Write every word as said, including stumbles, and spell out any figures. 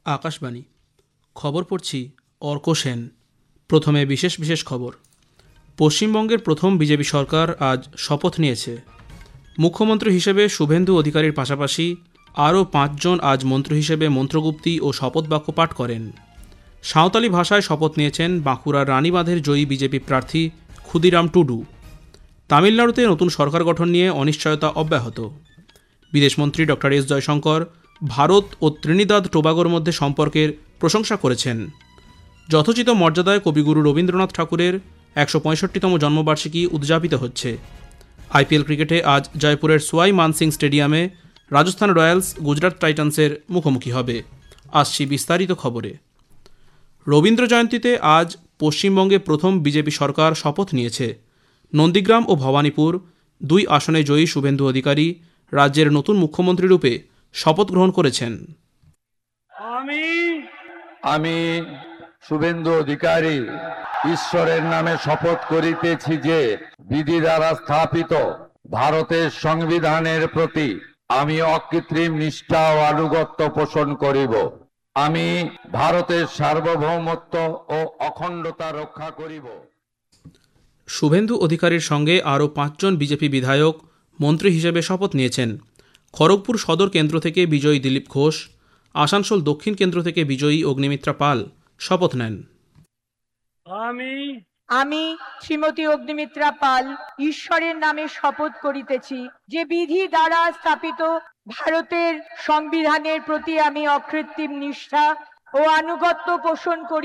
আকাশবাণী খবর পড়ছি অর্ক সেন। প্রথমে বিশেষ বিশেষ খবর। পশ্চিমবঙ্গের প্রথম বিজেপি সরকার আজ শপথ নিয়েছে। মুখ্যমন্ত্রী হিসেবে শুভেন্দু অধিকারীর পাশাপাশি আরও পাঁচজন আজ মন্ত্রী হিসেবে মন্ত্রগুপ্তি ও শপথ বাক্য পাঠ করেন। সাঁওতালি ভাষায় শপথ নিয়েছেন বাঁকুড়ার রানীবাঁধের জয়ী বিজেপি প্রার্থী ক্ষুদিরাম টুডু। তামিলনাড়ুতে নতুন সরকার গঠন নিয়ে অনিশ্চয়তা অব্যাহত। বিদেশমন্ত্রী ডক্টর এস জয়শঙ্কর ভারত ও ত্রিনিদাদ টোবাগোর মধ্যে সম্পর্কের প্রশংসা করেছেন। যথোচিত মর্যাদায় কবিগুরু রবীন্দ্রনাথ ঠাকুরের একশো পঁয়ষট্টিতম জন্মবার্ষিকী উদযাপিত হচ্ছে। আইপিএল ক্রিকেটে আজ জয়পুরের সোয়াই মানসিং স্টেডিয়ামে রাজস্থান রয়্যালস গুজরাট টাইটান্সের মুখোমুখি হবে। আসছি বিস্তারিত খবরে। রবীন্দ্র জয়ন্তীতে আজ পশ্চিমবঙ্গে প্রথম বিজেপি সরকার শপথ নিয়েছে। নন্দীগ্রাম ও ভবানীপুর দুই আসনে জয়ী শুভেন্দু অধিকারী রাজ্যের নতুন মুখ্যমন্ত্রী রূপে শপথ গ্রহণ করেছেন। আমি আমি শুভেন্দু অধিকারী ঈশ্বরের নামে শপথ করিতেছি যে বিধি দ্বারা স্থাপিত ভারতের সংবিধানের প্রতি আমি অকৃত্রিম নিষ্ঠা ও আনুগত্য পোষণ করিব। আমি ভারতের সার্বভৌমত্ব ও অখণ্ডতা রক্ষা করিব। শুভেন্দু অধিকারীর সঙ্গে আরও পাঁচজন বিজেপি বিধায়ক মন্ত্রী হিসেবে শপথ নিয়েছেন। খড়গপুর সদর কেন্দ্র থেকে বিজয়ী দিলীপ ঘোষ, আসানসোল দক্ষিণ কেন্দ্র থেকে বিজয়ী অগ্নিমিত্রা পাল শপথ নেন। আমি আমি শ্রীমতী অগ্নিমিত্রা পাল ঈশ্বরের নামে শপথ করিতেছি যে বিধি দ্বারা স্থাপিত ভারতের সংবিধানের প্রতি আমি অকৃত্রিম নিষ্ঠা ও আনুগত্য পোষণ করি।